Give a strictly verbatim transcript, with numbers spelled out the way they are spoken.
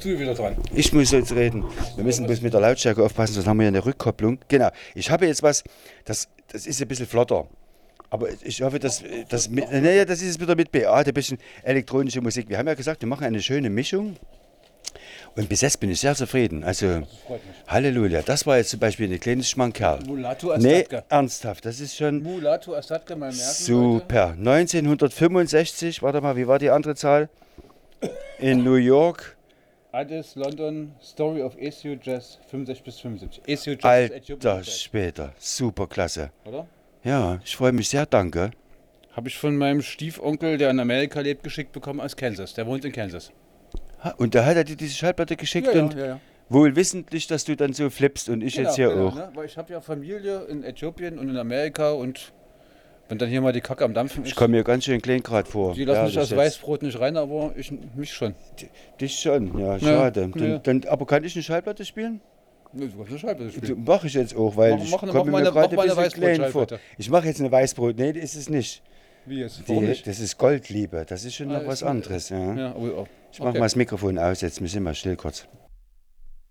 bist du wieder dran. Ich muss jetzt reden. Wir müssen bloß mit der Lautstärke aufpassen, sonst haben wir ja eine Rückkopplung. Genau. Ich habe jetzt was, das, das ist ein bisschen flotter. Aber ich hoffe, dass das, naja, das ist es wieder mit B A, ein bisschen elektronische Musik. Wir haben ja gesagt, wir machen eine schöne Mischung. Und bis jetzt bin ich sehr zufrieden. Also, Halleluja. Das war jetzt zum Beispiel ein kleines Schmankerl. Mulatu Nee, Astatke. ernsthaft. Das ist schon Mulatu Astatke, mal merken. super. neunzehnhundertfünfundsechzig, warte mal, wie war die andere Zahl? In New York. Addis, London, Story of E C U Jazz, fünfundsechzig bis fünfundsiebzig. E C U Jazz ist Äthiopien. Alter Später. Super klasse. Oder? Ja, ich freue mich sehr, danke. Habe ich von meinem Stiefonkel, der in Amerika lebt, geschickt bekommen aus Kansas. Der wohnt in Kansas. Ha, und da hat er dir diese Schallplatte geschickt Ja, ja, und ja, ja. wohl wissentlich, dass du dann so flippst und ich jetzt hier genau, auch. Ne? Weil ich habe ja Familie in Äthiopien und in Amerika und wenn dann hier mal die Kacke am Dampfen ist. Ich komme mir ganz schön klein gerade vor. Die lassen mich das aus jetzt- Weißbrot nicht rein, aber ich mich schon. Dich schon, ja, schade. Ja. Dann, dann, aber kann ich eine Schallplatte spielen? Ne, du kannst eine Scheibe Du, spielen. mach ich jetzt auch, weil Mach- ich mach eine- komme mach mir mal gerade eine- ein mach mal eine bisschen klein vor. Weißbrot-Schallplatte. Ich mache jetzt eine Weißbrot. Nee, das ist es nicht. Wie jetzt? Die, Warum nicht? Das ist Goldliebe. Das ist schon Ah, noch was ist- anderes. Ja. Ja, oh, oh. Ich mache Okay. mal das Mikrofon aus, jetzt müssen wir still kurz.